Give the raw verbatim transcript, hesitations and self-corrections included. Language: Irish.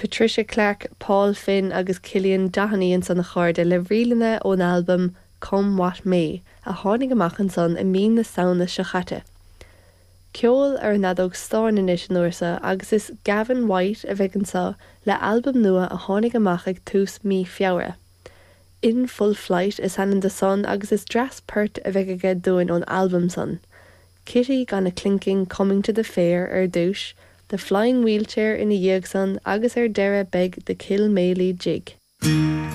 Patricia Clark, Paul Finn agus Cillian Doheny an san na chairde le rialana ón albumm Come What May, a tháinig amach an son i mí na saona se chaite. Ceol ar nadóg stáin inis an uairsa agus is Gavin White a bheith an sa le albumm nua a tháinig amach ag tús mí fiabhra. In Full Flight is Hanan the Sun agus is Dras Pert a bheith aige doin ón albumm son. Kitty gan a clinking Coming to the Fair ar dúis, The Flying Wheelchair in a dhéag son agus ar deire beg the Kill Maley jig.